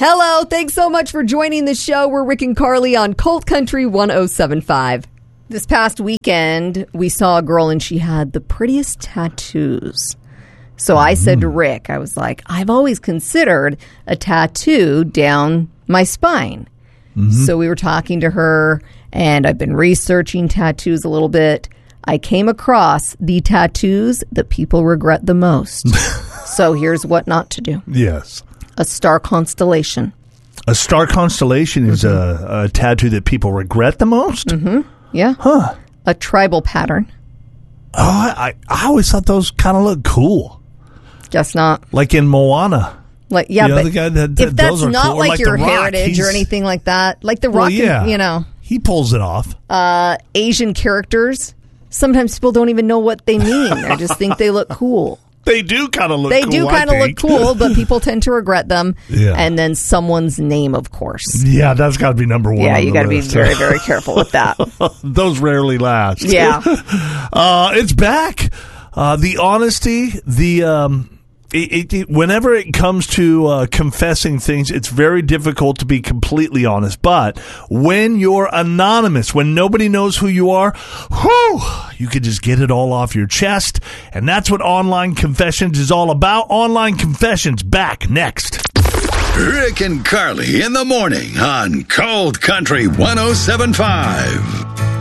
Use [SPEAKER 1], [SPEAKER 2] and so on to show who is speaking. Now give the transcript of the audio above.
[SPEAKER 1] Hello, thanks so much for joining the show. We're Rick and Carly on Colt Country 107.5. This past weekend, we saw a girl and she had the prettiest tattoos. So I said to Rick, I was like, I've always considered a tattoo down my spine. So we were talking to her, and I've been researching tattoos a little bit. I came across the tattoos that people regret the most. So here's what not to do.
[SPEAKER 2] Yes.
[SPEAKER 1] A star constellation.
[SPEAKER 2] A star constellation is a tattoo that people regret the most?
[SPEAKER 1] Yeah.
[SPEAKER 2] Huh.
[SPEAKER 1] A tribal pattern.
[SPEAKER 2] Oh, I always thought those kind of looked cool.
[SPEAKER 1] Guess not.
[SPEAKER 2] Like in Moana.
[SPEAKER 1] Like, yeah,
[SPEAKER 2] You know,
[SPEAKER 1] but
[SPEAKER 2] the guy that
[SPEAKER 1] if that's
[SPEAKER 2] those are
[SPEAKER 1] not
[SPEAKER 2] cool. Or
[SPEAKER 1] like your
[SPEAKER 2] The Rock,
[SPEAKER 1] heritage or anything like that, like The Rock,
[SPEAKER 2] Well, yeah.
[SPEAKER 1] you know,
[SPEAKER 2] He pulls it off.
[SPEAKER 1] Asian characters, sometimes people don't even know what they mean. They just think they look cool.
[SPEAKER 2] They do kind of look
[SPEAKER 1] They
[SPEAKER 2] cool,
[SPEAKER 1] do kind of
[SPEAKER 2] I
[SPEAKER 1] look
[SPEAKER 2] think.
[SPEAKER 1] cool, but people tend to regret them.
[SPEAKER 2] Yeah.
[SPEAKER 1] And then someone's name, of course.
[SPEAKER 2] Yeah, that's got to be number one.
[SPEAKER 1] Yeah,
[SPEAKER 2] on
[SPEAKER 1] you
[SPEAKER 2] the
[SPEAKER 1] got to be
[SPEAKER 2] list.
[SPEAKER 1] very, very careful with that.
[SPEAKER 2] Those rarely last.
[SPEAKER 1] Yeah.
[SPEAKER 2] It's back. The honesty, whenever it comes to confessing things, it's very difficult to be completely honest. But when you're anonymous, when nobody knows who you are, you can just get it all off your chest. And that's what Online Confessions is all about. Online Confessions, back next.
[SPEAKER 3] Rick and Carly in the morning on Cold Country 107.5.